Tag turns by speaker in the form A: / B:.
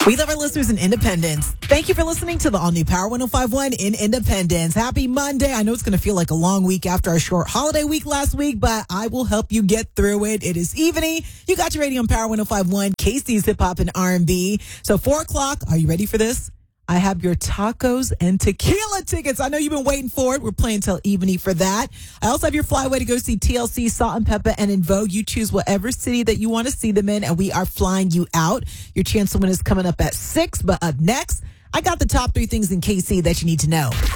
A: We love our listeners in Independence. Thank you for listening to the all-new Power 105.1 in Independence. Happy Monday. I know it's going to feel like a long week after our short holiday week last week, but I will help you get through it. It is evening. You got your radio on Power 105.1, KC's Hip Hop and R&B. So 4 o'clock, are you ready for this? I have your tacos and tequila tickets. I know you've been waiting for it. We're playing till evening for that. I also have your flyway to go see TLC, Salt and Pepper, and In Vogue. You choose whatever city that you want to see them in, and we are flying you out. Your chance to win is coming up at 6, but up next, I got the top 3 things in KC that you need to know.